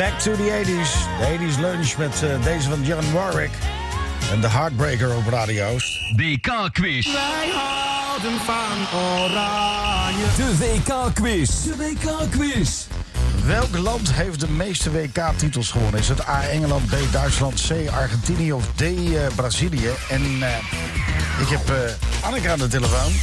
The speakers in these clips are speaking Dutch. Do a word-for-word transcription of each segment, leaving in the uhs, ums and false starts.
Back to the eighties. De eighties lunch met uh, deze van Dionne Warwick. En de Heartbreaker op radio's. W K-quiz. Wij houden van Oranje. De W K-quiz. De W K-quiz. Welk land heeft de meeste W K-titels gewonnen? Is het A. Engeland, B. Duitsland, C. Argentinië of D. Uh, Brazilië? En uh, ik heb uh, Anneke aan de telefoon.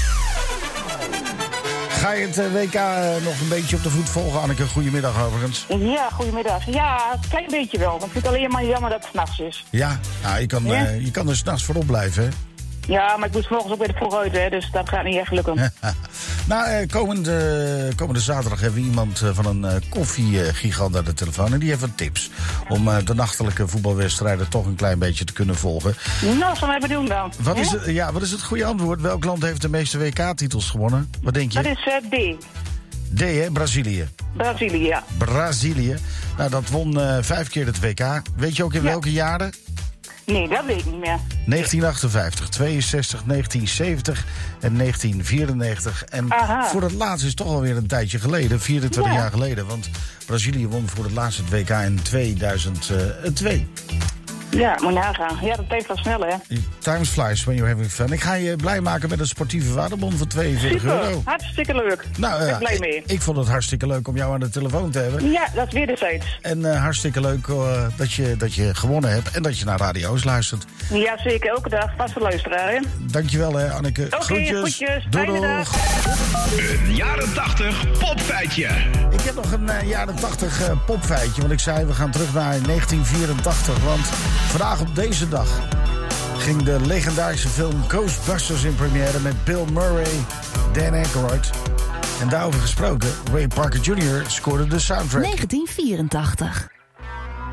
Ga je het uh, W K uh, nog een beetje op de voet volgen, Anneke? Goedemiddag overigens. Ja, goedemiddag. Ja, een klein beetje wel. Want ik vind het alleen maar jammer dat het 's nachts is. Ja, nou, je, kan, Ja? uh, je kan er 's nachts voor opblijven, hè? Ja, maar ik moet 's morgens ook weer vroeg uit, hè, dus dat gaat niet echt lukken. nou, uh, komende, komende zaterdag hebben we iemand uh, van een uh, koffiegigant aan de telefoon. En die heeft wat tips om uh, de nachtelijke voetbalwedstrijden toch een klein beetje te kunnen volgen. Nou, zullen we even doen dan. Wat, Ja? is, het, ja, wat is het goede antwoord? Welk land heeft de meeste W K-titels gewonnen? Wat denk je? Dat is uh, D. D, hè? Brazilië. Brazilië, ja. Brazilië. Nou, dat won uh, vijf keer het W K. Weet je ook in Ja. welke jaren? Nee, dat weet ik niet meer. negentien achtenvijftig, tweeënzestig, negentien zeventig en negentien vierennegentig. En Aha. voor het laatst is het toch alweer een tijdje geleden, vierentwintig Ja. jaar geleden. Want Brazilië won voor het laatst het W K in tweeduizend twee. Ja, moet je nagaan. Ja, dat tijd gaat snel, hè. Time flies when you're having fun. Ik ga je blij maken met een sportieve waardebon van tweeënveertig Super, euro. hartstikke leuk. Nou, Ik ben ja, blij ik, mee. ik vond het hartstikke leuk om jou aan de telefoon te hebben. Ja, dat is wederzijds. En uh, hartstikke leuk uh, dat, je, dat je gewonnen hebt en dat je naar radio's luistert. Ja, zeker. Elke dag. Vaste luisteraar, hè. Dankjewel, hè, Anneke. Oké, Groetjes. groetjes. Doei, Fijne doeg. dag. Een jaren tachtig popfeitje. Ik heb nog een uh, jaren tachtig uh, popfeitje. Want ik zei, we gaan terug naar negentien vierentachtig. Want vandaag op deze dag ging de legendarische film Ghostbusters in première met Bill Murray, Dan Aykroyd. En daarover gesproken, Ray Parker junior scoorde de soundtrack. negentien vierentachtig.